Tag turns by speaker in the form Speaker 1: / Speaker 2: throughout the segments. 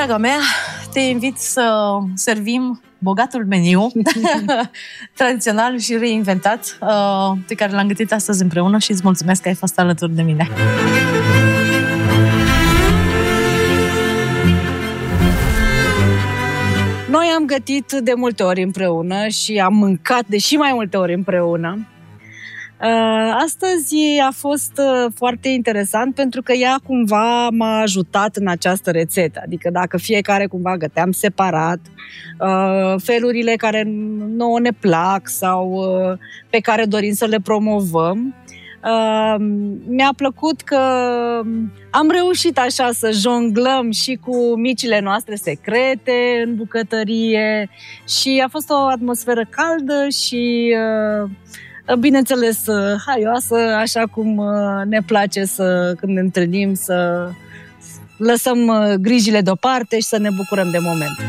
Speaker 1: Draga mea, te invit să servim bogatul meniu tradițional și reinventat pe care l-am gătit astăzi împreună și îți mulțumesc că ai fost alături de mine.
Speaker 2: Noi am gătit de multe ori împreună și am mâncat de și mai multe ori împreună. Astăzi a fost foarte interesant pentru că ea cumva m-a ajutat în această rețetă. Adică dacă fiecare cumva găteam separat, felurile care nouă ne plac sau pe care dorim să le promovăm, mi-a plăcut că am reușit așa să jonglăm și cu micile noastre secrete în bucătărie și a fost o atmosferă caldă și bineînțeles haioasă, așa cum ne place când ne întâlnim să lăsăm grijile deoparte și să ne bucurăm de moment.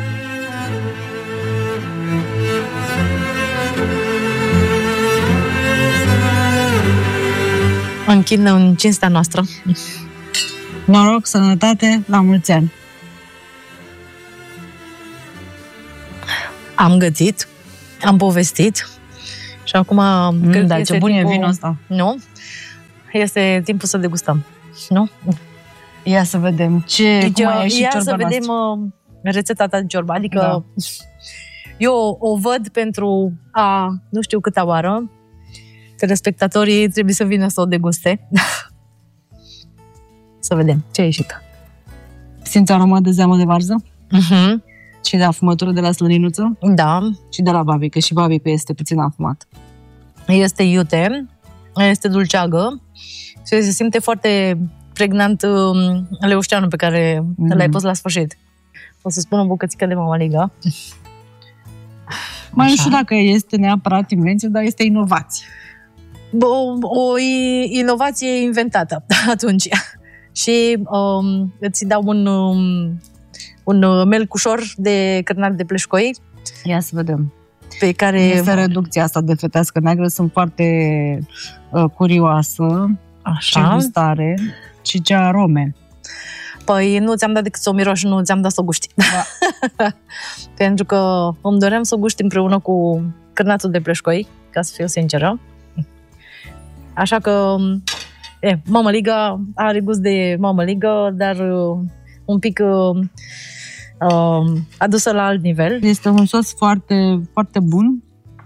Speaker 1: Închin în cinstea noastră.
Speaker 2: Noroc, sănătate, la mulți ani!
Speaker 1: Am gătit, am povestit și acum cred că
Speaker 2: ce bun e vinul ăsta.
Speaker 1: Nu? Este timpul să degustăm. Nu?
Speaker 2: Ia să vedem cum a ieșit
Speaker 1: ia
Speaker 2: ciorba
Speaker 1: să vedem rețeta ta de ciorba. Adică eu o văd pentru nu știu câta oară. Telespectatorii trebuie să vină să o deguste. Să vedem ce a ieșit.
Speaker 2: Simți aroma de zeamă de varză? Și de afumătură de la slăninuță?
Speaker 1: Da.
Speaker 2: Și de la babică. Și babică este puțin afumat.
Speaker 1: Este iute, este dulceagă și se simte foarte pregnant leușteanul pe care l-ai pus la sfârșit. O să spun o bucățică de mămăligă.
Speaker 2: Mai nu știu dacă este neapărat invenție, dar este inovație.
Speaker 1: O inovație inventată atunci. Și îți dau un melcușor de cărnar de pleșcoi.
Speaker 2: Ia să vedem.
Speaker 1: Pe care
Speaker 2: este reducția asta de fetească neagră. Sunt foarte curioasă.
Speaker 1: Așa.
Speaker 2: Ce gustare și ce arome.
Speaker 1: Păi nu ți-am dat decât să o miroși, nu ți-am dat să o guști. Da. Pentru că îmi doream să o guști împreună cu cărnatul de pleșcoi, ca să fiu sinceră. Așa că mămăliga are gust de mămăligă, dar un pic adusă la alt nivel.
Speaker 2: Este un sos foarte, foarte bun,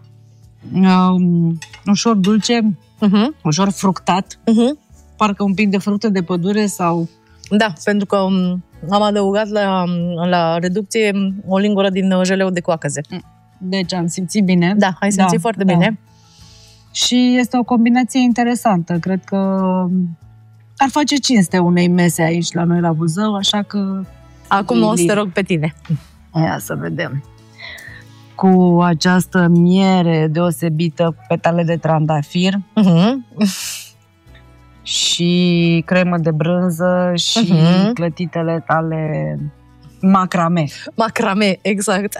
Speaker 2: ușor dulce, ușor fructat, parcă un pic de fructe de pădure sau...
Speaker 1: Da, pentru că am adăugat la reducție o lingură din jeleu de coacăze.
Speaker 2: Deci am simțit bine.
Speaker 1: Da, ai simțit foarte bine.
Speaker 2: Și este o combinație interesantă. Cred că ar face cinste unei mese aici la noi la Buzău, așa că...
Speaker 1: Acum o să te rog pe tine.
Speaker 2: Ia să vedem. Cu această miere deosebită, cu petale de trandafir și cremă de brânză și clătitele tale macrame.
Speaker 1: Macrame, exact.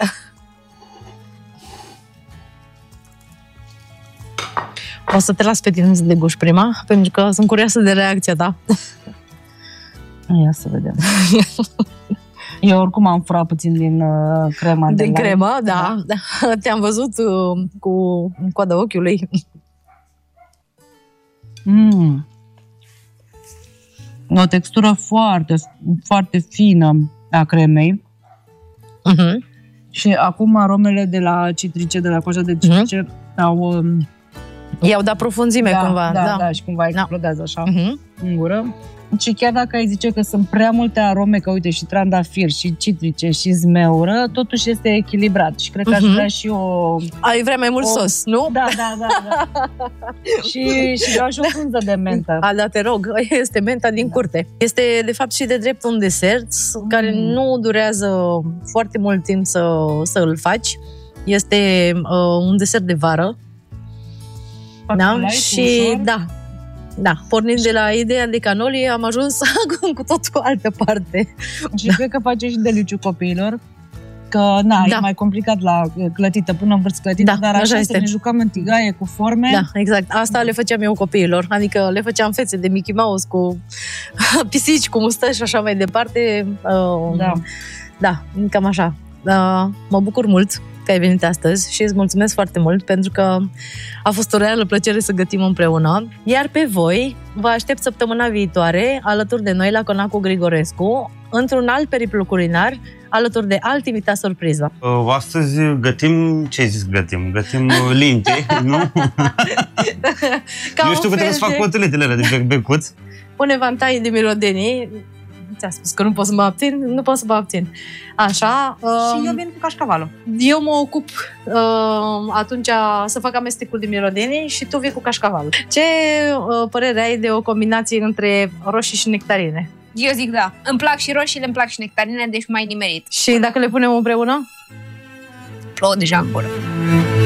Speaker 1: O să te las pe tine să deguști prima, pentru că sunt curioasă de reacția ta.
Speaker 2: Ia să vedem. Eu oricum am furat puțin din crema.
Speaker 1: Din cremă, da. Te-am văzut cu coada ochiului.
Speaker 2: O textură foarte, foarte fină a cremei. Și acum aromele de la citrice, de la coaja de citrice au...
Speaker 1: I-au dat profunzime cumva.
Speaker 2: Da, și cumva explodează așa în gură. Și chiar dacă ai zice că sunt prea multe arome, că uite și trandafir, și citrice, și zmeură, totuși este echilibrat. Și cred că aș vrea și o...
Speaker 1: Ai vrea mai mult sos, nu?
Speaker 2: Da. și vreau și o frunză de mentă.
Speaker 1: Da, te rog, este menta din curte. Este, de fapt, și de drept un desert care nu durează foarte mult timp să îl faci. Este un desert de vară. Da? Și da, pornind de la ideea de canoli, am ajuns cu totul altă parte.
Speaker 2: Și cred că face și deliciu copiilor, că e mai complicat la clătită, până în vârst clătită, dar așa este. Ne jucam în tigaie cu forme.
Speaker 1: Da, exact. Asta le făceam eu copiilor, adică le făceam fețe de Mickey Mouse cu pisici, cu mustăși și așa mai departe. Da, cam așa. Mă bucur mult că ai venit astăzi și îți mulțumesc foarte mult pentru că a fost o reală plăcere să gătim împreună. Iar pe voi vă aștept săptămâna viitoare alături de noi la Conacul Grigorescu într-un alt periplu culinar alături de alt invitat surpriză.
Speaker 3: Astăzi gătim, ce ai zis gătim? Gătim linte, nu? Eu știu că trebuie să fac coteletele alea de becuț.
Speaker 1: Un evantai de mirodenii. Ți-a spus că nu pot să mă abțin? Nu pot să mă abțin. Așa.
Speaker 2: Și eu vin cu cașcavalul.
Speaker 1: Eu mă ocup atunci să fac amestecul de mirodenii și tu vii cu cașcavalul. Ce părere ai de o combinație între roșii și nectarine?
Speaker 4: Eu zic da. Îmi plac și roșiile, îmi plac și nectarinele, deci mai nimerit.
Speaker 1: Și dacă le punem împreună?
Speaker 4: Plouă deja în gură.